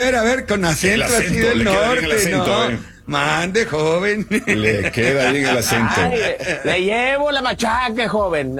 a ver, con acento, así del norte, ¿no? Mande, joven. Le queda bien el acento. Ay, le llevo la machaca, joven.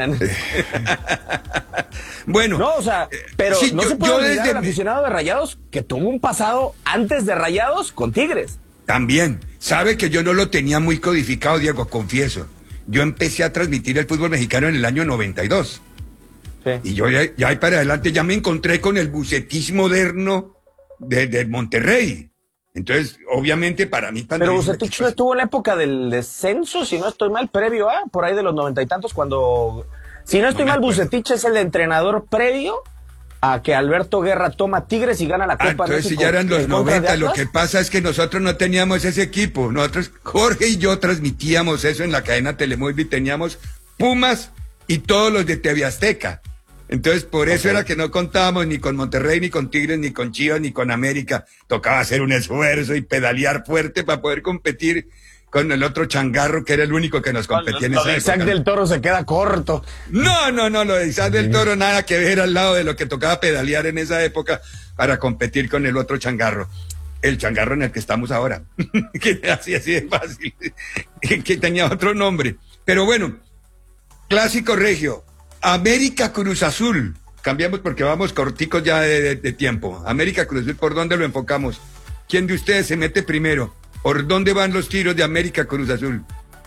Bueno. No, o sea, pero sí, no se puede olvidar desde al aficionado de Rayados que tuvo un pasado antes de Rayados con Tigres. También. Sabe que yo no lo tenía muy codificado, Diego, confieso. Yo empecé a transmitir el fútbol mexicano en el año 92. Sí. Y yo ya ahí para adelante ya me encontré con el Bucetich moderno de Monterrey. Entonces, obviamente, para mí... Pero Bucetich no estuvo en la época del descenso, si no estoy mal, previo a, por ahí de los 90 y tantos, cuando... Si no estoy mal, Bucetich es el entrenador previo a que Alberto Guerra toma Tigres y gana la Copa entonces México. Si ya eran los 90, lo que pasa es que nosotros no teníamos ese equipo. Nosotros, Jorge y yo transmitíamos eso en la cadena Telemóvil, teníamos Pumas y todos los de TV Azteca. Entonces, por eso era que no contábamos ni con Monterrey, ni con Tigres, ni con Chivas, ni con América. Tocaba hacer un esfuerzo y pedalear fuerte para poder competir con el otro changarro que era el único que nos competía en esa época. Isaac del Toro se queda corto. No, lo de Isaac del Toro nada que ver al lado de lo que tocaba pedalear en esa época para competir con el otro changarro. El changarro en el que estamos ahora. Que así de fácil. Que tenía otro nombre. Pero bueno, clásico regio. América Cruz Azul. Cambiamos porque vamos corticos ya de tiempo. América Cruz Azul, ¿por dónde lo enfocamos? ¿Quién de ustedes se mete primero? ¿Por dónde van los tiros de América Cruz Azul?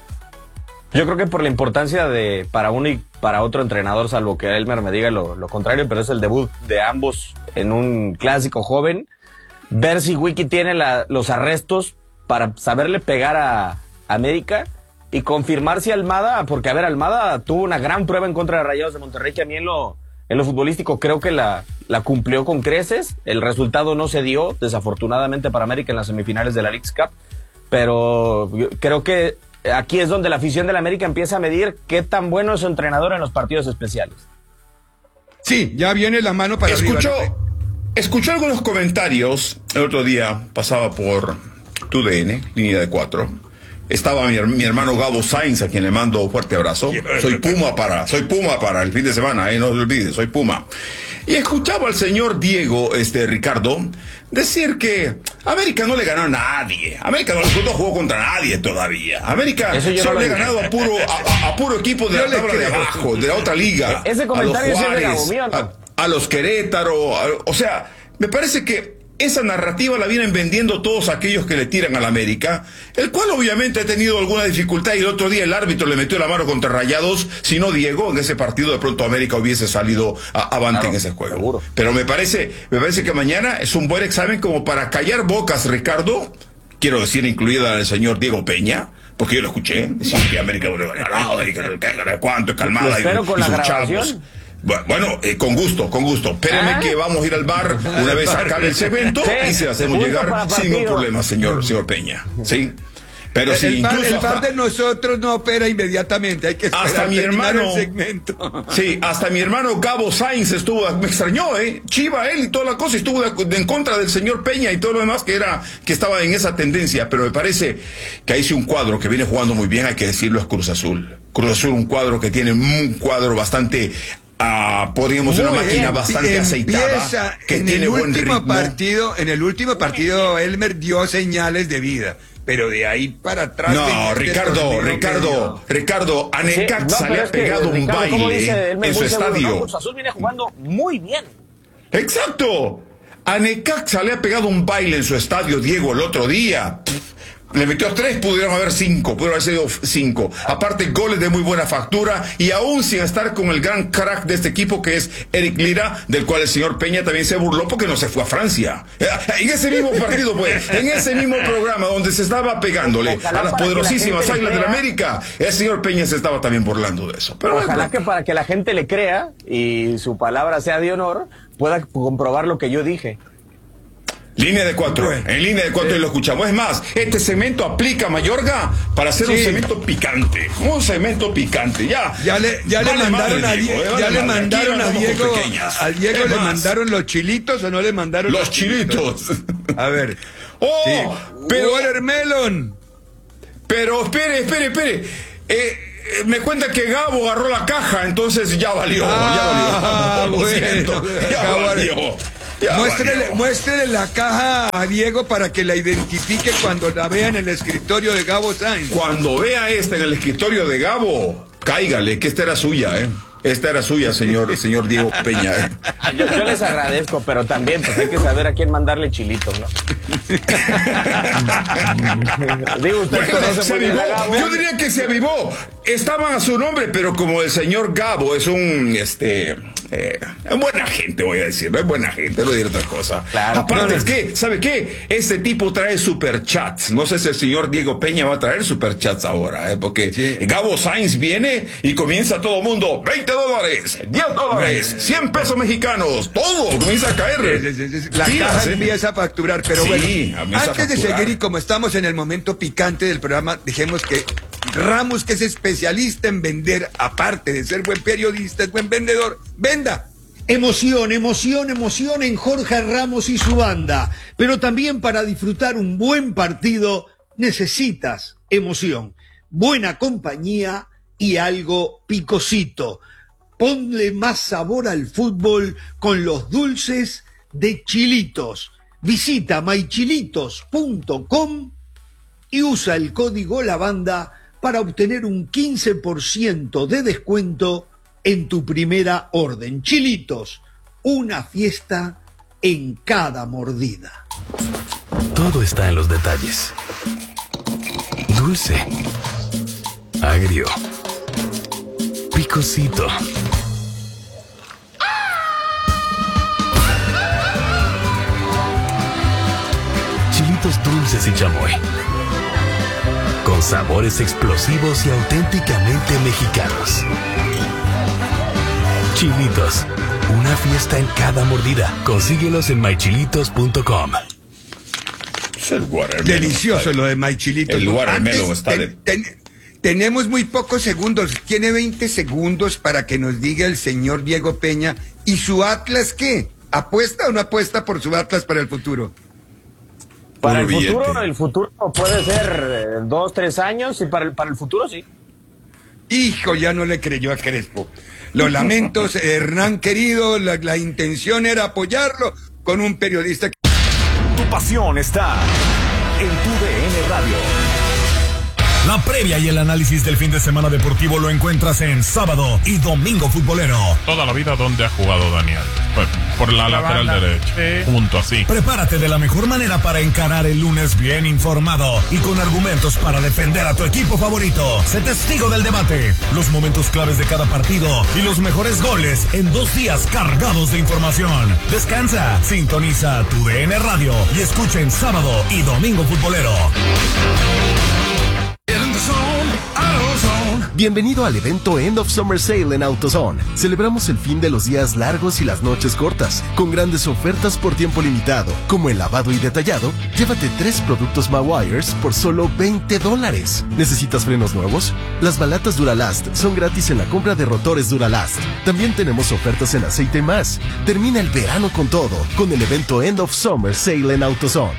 Yo creo que por la importancia para uno y para otro entrenador, salvo que Elmer me diga lo contrario, pero es el debut de ambos en un clásico joven. Ver si Wiki tiene los arrestos para saberle pegar a América y confirmar si Almada, porque a ver, Almada tuvo una gran prueba en contra de Rayados de Monterrey que a mí en lo futbolístico creo que la cumplió con creces. El resultado no se dio, desafortunadamente para América en las semifinales de la Leagues Cup, pero creo que aquí es donde la afición de la América empieza a medir qué tan bueno es su entrenador en los partidos especiales. Sí, ya viene la mano para arriba. Escuché algunos comentarios. El otro día pasaba por TUDN, línea de 4. Estaba mi hermano Gabo Sainz, a quien le mando un fuerte abrazo. Soy Puma para el fin de semana, no se olvide, soy Puma. Y escuchaba al señor Diego, Ricardo, decir que América no le ganó a nadie. América no jugó contra nadie todavía. América solo le ha ganado a puro equipo de la tabla de abajo, de la otra liga. Ese comentario a los Juárez, es de Gabo, ¿no? a los Querétaro. O sea, me parece que esa narrativa la vienen vendiendo todos aquellos que le tiran al América, el cual obviamente ha tenido alguna dificultad y el otro día el árbitro le metió la mano contra Rayados. Si no, Diego, en ese partido de pronto América hubiese salido avante en ese juego. Seguro. Pero me parece que mañana es un buen examen como para callar bocas, Ricardo, quiero decir, incluida el señor Diego Peña, porque yo lo escuché, decía que América no le ganado, y que cuánto, calmada, y con la sus grabación. chavos. Bueno, con gusto. Espérame que vamos a ir al bar una vez acabe el segmento y se hacemos llegar sin ningún problema, señor Peña. ¿Sí? Pero si el bar de nosotros no opera inmediatamente, hay que esperar hasta mi hermano, el segmento. Sí, hasta mi hermano Gabo Sainz me extrañó, Chiva él y toda la cosa, estuvo en contra del señor Peña y todo lo demás que estaba en esa tendencia, pero me parece que ahí sí un cuadro que viene jugando muy bien, hay que decirlo, es Cruz Azul. Cruz Azul, un cuadro que tiene un cuadro bastante podríamos ser una máquina bastante aceitada que tiene buen ritmo. En el último partido Elmer dio señales de vida, pero de ahí para atrás. No, Ricardo, a Necaxa le ha pegado un baile en su estadio. Cruz Azul viene jugando muy bien. Exacto. A Necaxa le ha pegado un baile en su estadio, Diego, el otro día. Le metió 3, pudieron haber sido 5. Aparte, goles de muy buena factura y aún sin estar con el gran crack de este equipo que es Eric Lira, del cual el señor Peña también se burló porque no se fue a Francia. En ese mismo partido, pues, en ese mismo programa donde se estaba pegándole a las poderosísimas Águilas del América, el señor Peña se estaba también burlando de eso. Pero ojalá que para que la gente le crea y su palabra sea de honor, pueda comprobar lo que yo dije. Línea de 4, en línea de 4 y lo escuchamos. Es más, este cemento aplica, Mayorga, para hacer un cemento picante. Un cemento picante. Ya le mandaron a Diego. Al Diego le mandaron los chilitos o no le mandaron los chilitos. A ver. Pero Watermelon. Pero espere. Me cuenta que Gabo agarró la caja, entonces ya valió. Ya valió. Muéstrele la caja a Diego para que la identifique cuando la vea en el escritorio de Gabo Sainz. Cuando vea esta en el escritorio de Gabo, cáigale, que esta era suya, ¿eh? Esta era suya, señor Diego Peña. Yo les agradezco, pero también pues hay que saber a quién mandarle chilitos, ¿no? Digo, usted se avivó. Yo diría que se avivó. Estaba a su nombre, pero como el señor Gabo es un buena gente, voy a decir, no es buena gente, no diré otra cosa. Claro, aparte es que, ¿sabe qué? Este tipo trae superchats. No sé si el señor Diego Peña va a traer superchats ahora, porque sí. Gabo Sainz viene y comienza todo mundo, $20, $10, 100 pesos mexicanos, todo comienza a caer. La caja empieza a facturar, pero sí, bueno, antes de seguir y como estamos en el momento picante del programa, dejemos que Ramos, que es especialista en vender, aparte de ser buen periodista, es buen vendedor, venda. Emoción en Jorge Ramos y su banda. Pero también para disfrutar un buen partido necesitas emoción, buena compañía y algo picosito. Ponle más sabor al fútbol con los dulces de Chilitos. Visita mychilitos.com y usa el código La Banda para obtener un 15% de descuento en tu primera orden. Chilitos, una fiesta en cada mordida. Todo está en los detalles. Dulce, agrio, picosito. Chilitos dulces y chamoy. Con sabores explosivos y auténticamente mexicanos. Chilitos, una fiesta en cada mordida. Consíguelos en mychilitos.com. Delicioso lo de mychilitos. El watermelon está tenemos muy pocos segundos. Tiene 20 segundos para que nos diga el señor Diego Peña. ¿Y su Atlas qué? ¿Apuesta o no apuesta por su Atlas para el futuro? Para el futuro puede ser 2, 3 años y para el futuro sí. Hijo, ya no le creyó a Crespo. Lo lamento, Hernán querido, la intención era apoyarlo con un periodista. Tu pasión está en tu DN Radio. La previa y el análisis del fin de semana deportivo lo encuentras en Sábado y Domingo Futbolero. Toda la vida, ¿dónde ha jugado Daniel? Pues por la lateral derecha. Sí. Punto, así. Prepárate de la mejor manera para encarar el lunes bien informado y con argumentos para defender a tu equipo favorito. Sé testigo del debate, los momentos claves de cada partido y los mejores goles en 2 días cargados de información. Descansa, sintoniza tu DN Radio y escucha en Sábado y Domingo Futbolero. Bienvenido al evento End of Summer Sale en AutoZone. Celebramos el fin de los días largos y las noches cortas, con grandes ofertas por tiempo limitado, como el lavado y detallado. Llévate 3 productos Mawires por solo $20. ¿Necesitas frenos nuevos? Las balatas Duralast son gratis en la compra de rotores Duralast. También tenemos ofertas en aceite más. Termina el verano con todo, con el evento End of Summer Sale en AutoZone.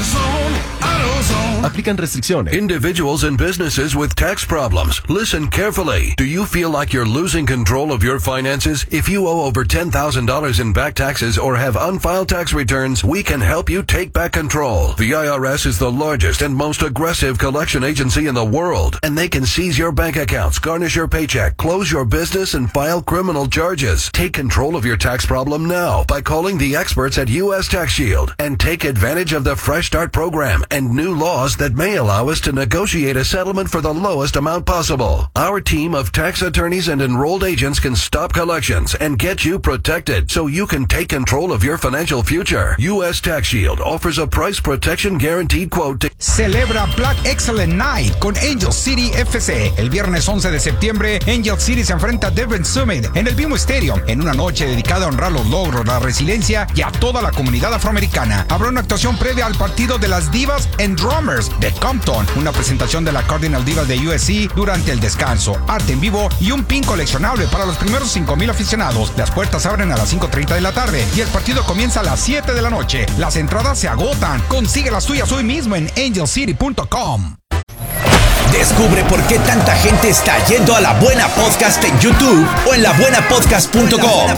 Aplican restricciones. Individuals and businesses with tax problems. Listen carefully. Do you feel like you're losing control of your finances? If you owe over $10,000 in back taxes or have unfiled tax returns, we can help you take back control. The IRS is the largest and most aggressive collection agency in the world, and they can seize your bank accounts, garnish your paycheck, close your business, and file criminal charges. Take control of your tax problem now by calling the experts at U.S. Tax Shield and take advantage of the Fresh Start program and new laws that may allow us to negotiate a settlement for the lowest amount possible. Our team of tax attorneys and enrolled agents can stop collections and get you protected so you can take control of your financial future. U.S. Tax Shield offers a price protection guaranteed quote to... Celebra Black Excellent Night con Angel City FC. El viernes 11 de septiembre, Angel City se enfrenta a Devon Summit en el BMO Stadium en una noche dedicada a honrar los logros, la resiliencia y a toda la comunidad afroamericana. Habrá una actuación previa al partido de las Divas and Drummers de Compton, una presentación de la Cardinal Divas de USC durante el descanso, arte en vivo y un pin coleccionable para los primeros 5,000 aficionados. Las puertas abren a las 5:30 de la tarde y el partido comienza a las 7 de la noche. Las entradas se agotan. Consigue las tuyas hoy mismo en angelcity.com. Descubre por qué tanta gente está yendo a La Buena Podcast en YouTube o en labuenapodcast.com.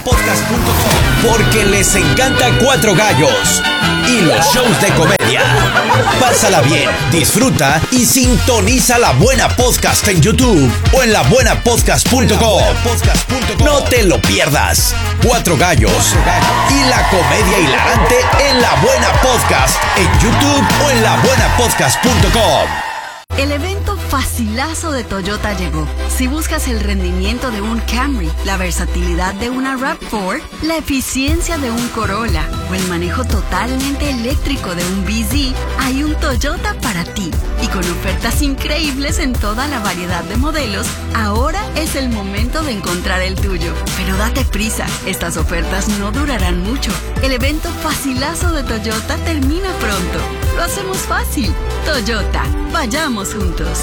Porque les encanta Cuatro Gallos y los shows de comedia. Pásala bien, disfruta y sintoniza La Buena Podcast en YouTube o en labuenapodcast.com. No te lo pierdas. Cuatro Gallos y la comedia hilarante en La Buena Podcast en YouTube o en labuenapodcast.com. El evento facilazo de Toyota llegó. Si buscas el rendimiento de un Camry, la versatilidad de una RAV4, la eficiencia de un Corolla o el manejo totalmente eléctrico de un BZ, hay un Toyota para ti. Y con ofertas increíbles en toda la variedad de modelos, ahora es el momento de encontrar el tuyo. Pero date prisa, estas ofertas no durarán mucho. El evento facilazo de Toyota termina pronto. Lo hacemos fácil. Toyota, vayamos juntos.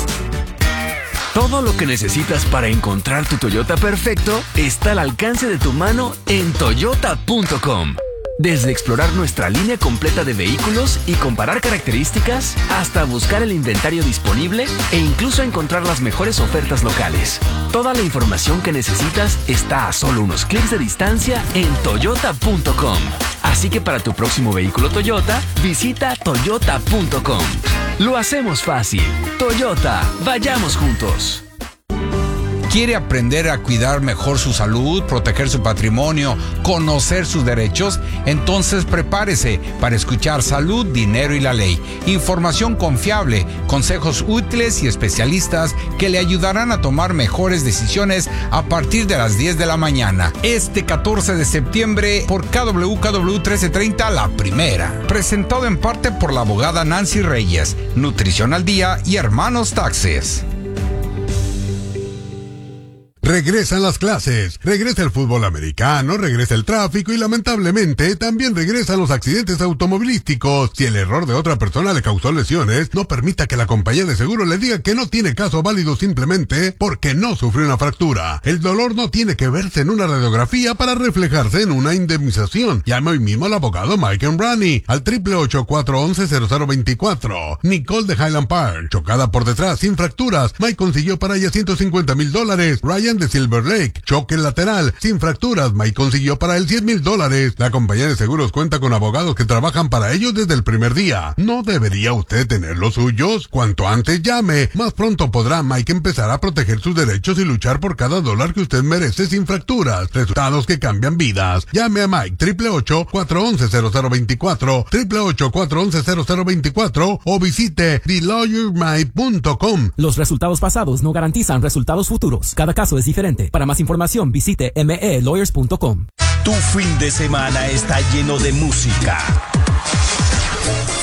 Todo lo que necesitas para encontrar tu Toyota perfecto está al alcance de tu mano en toyota.com. Desde explorar nuestra línea completa de vehículos y comparar características, hasta buscar el inventario disponible e incluso encontrar las mejores ofertas locales. Toda la información que necesitas está a solo unos clics de distancia en toyota.com. Así que para tu próximo vehículo Toyota, visita toyota.com. Lo hacemos fácil. Toyota, vayamos juntos. ¿Quiere aprender a cuidar mejor su salud, proteger su patrimonio, conocer sus derechos? Entonces prepárese para escuchar Salud, Dinero y la Ley. Información confiable, consejos útiles y especialistas que le ayudarán a tomar mejores decisiones a partir de las 10 de la mañana. Este 14 de septiembre por KWKW 1330 La Primera. Presentado en parte por la abogada Nancy Reyes, Nutrición al Día y Hermanos Taxes. Regresan las clases, regresa el fútbol americano, regresa el tráfico y lamentablemente también regresan los accidentes automovilísticos. Si el error de otra persona le causó lesiones, no permita que la compañía de seguro le diga que no tiene caso válido simplemente porque no sufrió una fractura. El dolor no tiene que verse en una radiografía para reflejarse en una indemnización. Llame hoy mismo al abogado Mike Embrani al 888-411-0024. Nicole de Highland Park, chocada por detrás sin fracturas. Mike consiguió para ella $150,000. Ryan de Silver Lake, choque lateral, sin fracturas, Mike consiguió para él $100,000. La compañía de seguros cuenta con abogados que trabajan para ellos desde el primer día. ¿No debería usted tener los suyos? Cuanto antes llame, más pronto podrá Mike empezar a proteger sus derechos y luchar por cada dólar que usted merece sin fracturas. Resultados que cambian vidas. Llame a Mike 888-411-0024, 888-411-0024 o visite TheLawyerMike.com. Los resultados pasados no garantizan resultados futuros. Cada caso es diferente. Para más información, visite melawyers.com. Tu fin de semana está lleno de música,